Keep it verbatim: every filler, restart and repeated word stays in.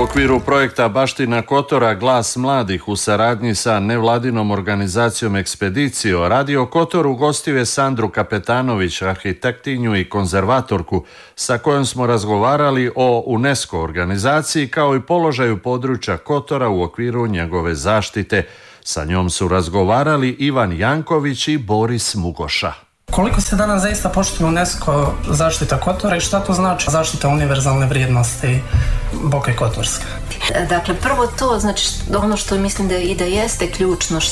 U okviru projekta Baština Kotora Glas mladih u saradnji sa nevladinom organizacijom Ekspedicio, Radio Kotor ugostio je Sandru Kapetanović, arhitektinju i konzervatorku, sa kojom smo razgovarali o UNESCO organizaciji kao i položaju područja Kotora u okviru njegove zaštite. Sa njom su razgovarali Ivan Janković i Boris Mugoša. Koliko se danas zaista poštuje UNESCO zaštita Kotora i šta to znači zaštita univerzalne vrijednosti Boke Kotorske? Dakle, prvo to, znači ono što mislim da i da jeste ključno,